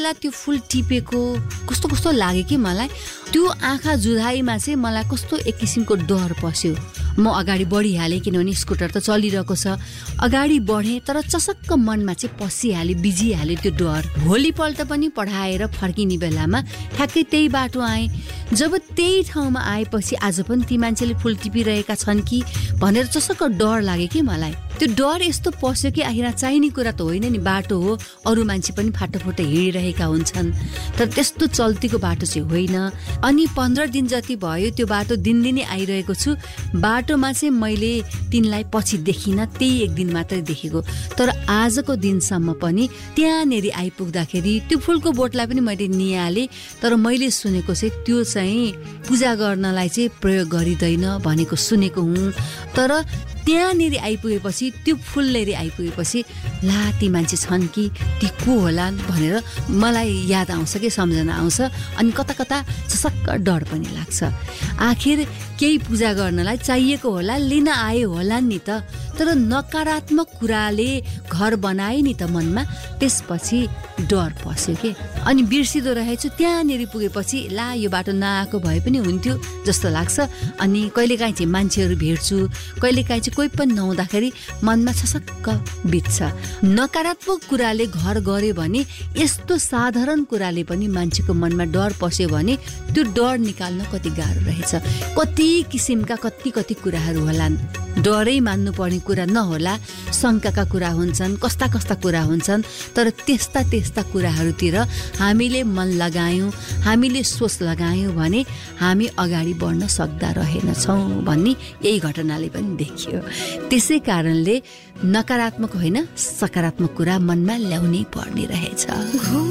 त्यो फुल टिपेको कस्तो कस्तो लाग्यो कि मलाई त्यो आँखा जुधाइमा चाहिँ मलाई कस्तो एक किसिमको डर पस्यो म अगाडि बढिहालेँ किनभने स्कुटर त चलिरहेको छ अगाडि बढेँ तर चसक्क मनमा चाहिँ पसिहाल्यो बिजिहाल्यो त्यो डर भोलिपल्ट पनि पढाएर फर्किने बेलामा ठ्याक्कै त्यही बाटो आएँ जब त्यही ठाउँमा आएपछि आज पनि ती मान्छेले फुल टिपिरहेका छन् कि भनेर चसक्क डर लाग्यो कि मलाई त्यो डर यस्तो पस्यो कि आखिर चाहिने कुरा त होइन नि बाटो हो अरू मान्छे पनि फाटोफुटो हिँडिरहेका हुन्छन् तर त्यस्तो चल्तीको बाटो चाहिँ होइन अनि 15 दिन जति भयो त्यो बाटो दिनदिनै आइरहेको छु बाटोमा चाहिँ मैले तिनलाई पछि देखिनँ त्यही एक दिन मात्रै देखेको तर आजको दिनसम्म पनि त्यहाँनेरि आइपुग्दाखेरि त्यो फुलको बोटलाई पनि मैले निहालेँ तर मैले सुनेको चाहिँ त्यो चाहिँ पूजा गर्नलाई चाहिँ प्रयोग गरिँदैन भनेको सुनेको हुँ तर त्यहाँनेरि आइपुगेपछि त्यो फुल लिएर आइपुगेपछि ला ती मान्छे छन् कि ती को होला भनेर मलाई याद आउँछ कि सम्झना आउँछ अनि कता कता चसक्क डर पनि लाग्छ आखिर केही पूजा गर्नलाई चाहिएको होला लिन आयो होला नि त तर नकारात्मक कुराले घर बनाए नि त मनमा त्यसपछि डर पस्यो के अनि बिर्सिदो रहेछु त्यहाँनेरि पुगेपछि ला यो बाटो नआएको भए पनि हुन्थ्यो जस्तो लाग्छ अनि कहिलेकाहीँ चाहिँ मान्छेहरू भेट्छु कहिलेकाहीँ चाहिँ कोही पनि नहुँदाखेरि मनमा छसक्क बित्छ नकारात्मक कुराले घर गऱ्यो भने यस्तो साधारण कुराले पनि मान्छेको मनमा डर पस्यो भने त्यो डर निकाल्न कति गाह्रो रहेछ कति किसिमका कति कुराहरू होलान् डरै मान्नुपर्ने कुरा नहोला शङ्काका कुरा हुन्छन् कस्ता कुरा हुन्छन् तर त्यस्ता कुराहरूतिर हामीले मन लगायौँ हामीले सोच लगायौँ भने हामी अगाडि बढ्न सक्दा रहेनछौँ भन्ने यही घटनाले पनि देखियो त्यसै कारणले नकारात्मक होइन सकारात्मक कुरा मनमा ल्याउनै पर्ने रहेछ